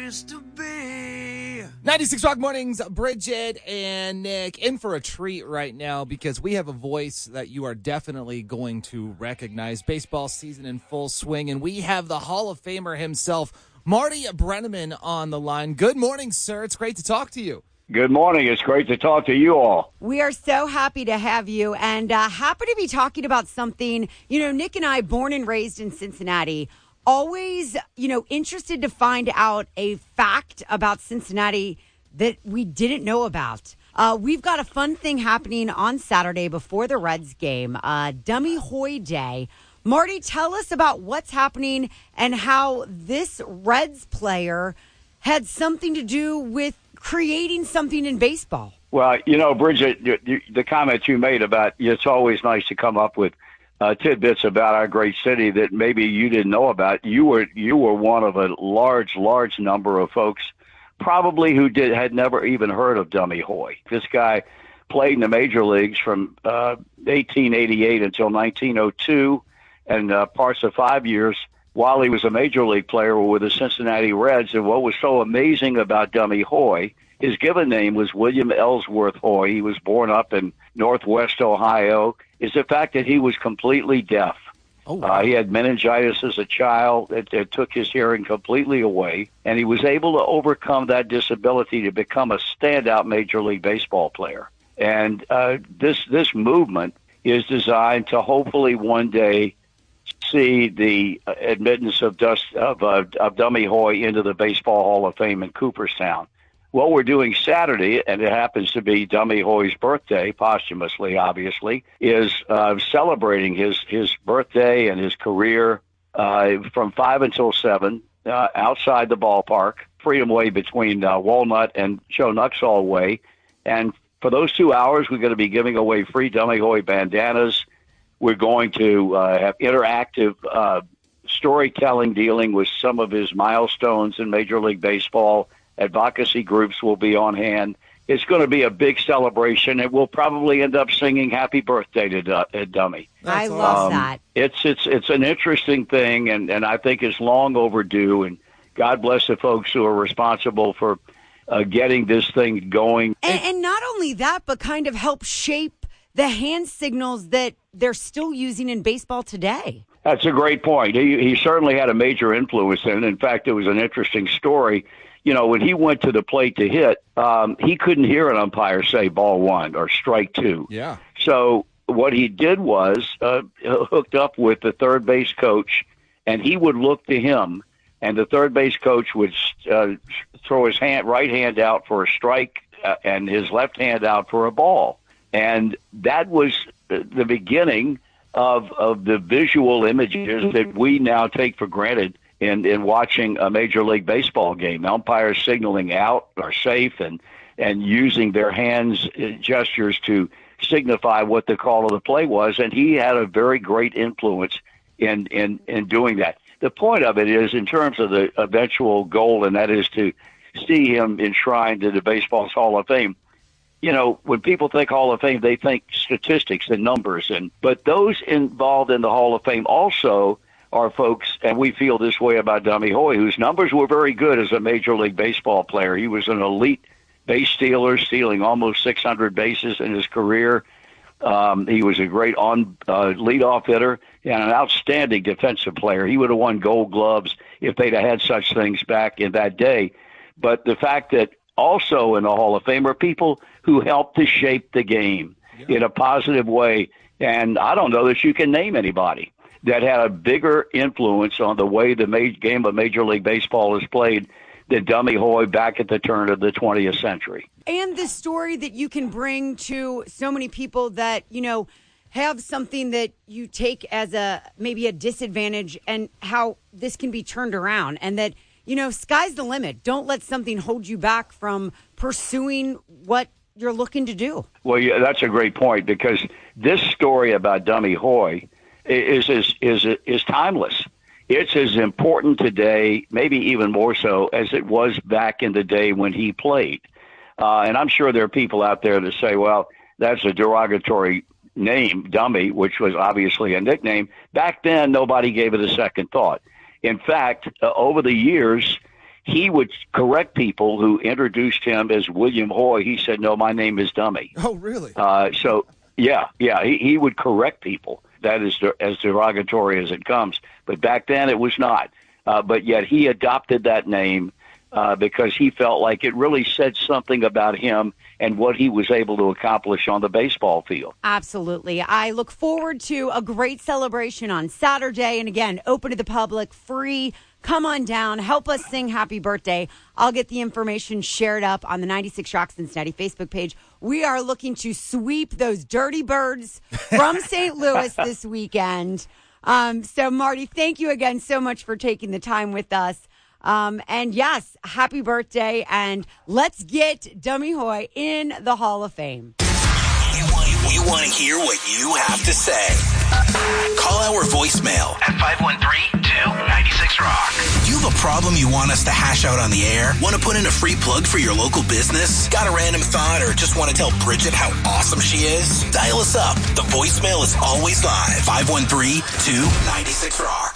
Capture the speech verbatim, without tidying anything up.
place to be. ninety-six Rock Mornings, Bridget and Nick in for a treat right now because we have a voice that you are definitely going to recognize. Baseball season in full swing, and we have the Hall of Famer himself, Marty Brennaman, on the line. Good morning, sir. It's great to talk to you. Good morning. It's great to talk to you all. We are so happy to have you and uh, happy to be talking about something. You know, Nick and I, born and raised in Cincinnati, always, you know, interested to find out a fact about Cincinnati that we didn't know about. Uh, we've got a fun thing happening on Saturday before the Reds game, uh, Dummy Hoy Day. Marty, tell us about what's happening and how this Reds player had something to do with creating something in baseball. Well, you know, Bridget, the, the comment you made about it's always nice to come up with uh, tidbits about our great city that maybe you didn't know about. You were you were one of a large, large number of folks probably who did had never even heard of Dummy Hoy. This guy played in the major leagues from uh, eighteen eighty-eight until nineteen oh two, and uh, parts of five years while he was a major league player with the Cincinnati Reds. And what was so amazing about Dummy Hoy, his given name was William Ellsworth Hoy. He was born up in Northwest Ohio, is the fact that he was completely deaf. Oh, wow. Uh, he had meningitis as a child. It, it took his hearing completely away, and he was able to overcome that disability to become a standout Major League Baseball player. And uh, this this movement is designed to hopefully one day see the admittance of, dust, of, uh, of Dummy Hoy into the Baseball Hall of Fame in Cooperstown. What we're doing Saturday, and it happens to be Dummy Hoy's birthday, posthumously, obviously, is uh, celebrating his, his birthday and his career uh, from five until seven uh, outside the ballpark, Freedom Way between uh, Walnut and Joe Nuxhall Way. And for those two hours, we're going to be giving away free Dummy Hoy bandanas. We're going to uh, have interactive uh, storytelling dealing with some of his milestones in Major League Baseball. Advocacy groups will be on hand. It's going to be a big celebration, and we'll probably end up singing "Happy Birthday" to D- Dummy. I love um, that. It's it's it's an interesting thing, and, and I think it's long overdue. And God bless the folks who are responsible for uh, getting this thing going. And, and not only that, but kind of help shape the hand signals that they're still using in baseball today. That's a great point. He he certainly had a major influence in it. In fact, it was an interesting story. You know, when he went to the plate to hit, um, he couldn't hear an umpire say ball one or strike two. Yeah. So what he did was uh, hooked up with the third base coach, and he would look to him, and the third base coach would uh, throw his hand right hand out for a strike uh, and his left hand out for a ball. And that was the beginning of of the visual images that we now take for granted in, in watching a Major League Baseball game. Umpires signaling out or safe and, and using their hands gestures to signify what the call of the play was. And he had a very great influence in, in, in doing that. The point of it is, in terms of the eventual goal, and that is to see him enshrined in the Baseball's Hall of Fame. You know, when people think Hall of Fame, they think statistics and numbers. And but those involved in the Hall of Fame also are folks, and we feel this way about Dummy Hoy, whose numbers were very good as a Major League Baseball player. He was an elite base stealer, stealing almost six hundred bases in his career. Um, he was a great on uh, leadoff hitter and an outstanding defensive player. He would have won Gold Gloves if they'd have had such things back in that day. But the fact that also in the Hall of Fame are people who helped to shape the game yeah. in a positive way. And I don't know that you can name anybody that had a bigger influence on the way the ma- game of Major League Baseball is played than Dummy Hoy back at the turn of the twentieth century. And the story that you can bring to so many people that, you know, have something that you take as a maybe a disadvantage, and how this can be turned around, and that, you know, sky's the limit. Don't let something hold you back from pursuing what you're looking to do. Well, yeah, that's a great point, because this story about Dummy Hoy is is is is timeless. It's as important today, maybe even more so, as it was back in the day when he played. Uh, and I'm sure there are people out there that say, well, that's a derogatory name, Dummy, which was obviously a nickname. Back then, nobody gave it a second thought. In fact, uh, over the years, he would correct people who introduced him as William Hoy. He said, no, my name is Dummy. Oh, really? Uh, so, yeah, yeah, he, he would correct people. That is der- as derogatory as it comes. But back then it was not. Uh, but yet he adopted that name uh, because he felt like it really said something about him and what he was able to accomplish on the baseball field. Absolutely. I look forward to a great celebration on Saturday. And again, open to the public, free. Come on down. Help us sing happy birthday. I'll get the information shared up on the ninety-six Rock Cincinnati Facebook page. We are looking to sweep those dirty birds from Saint Louis this weekend. Um, so, Marty, thank you again so much for taking the time with us. Um, and yes, happy birthday. And let's get Dummy Hoy in the Hall of Fame. We want, we want to hear what you have to say. Call our voicemail At five one three, two nine six rock. Do you have a problem you want us to hash out on the air? Want to put in a free plug for your local business? Got a random thought or just want to tell Bridget how awesome she is? Dial us up. The voicemail is always live. five one three, two nine six rock.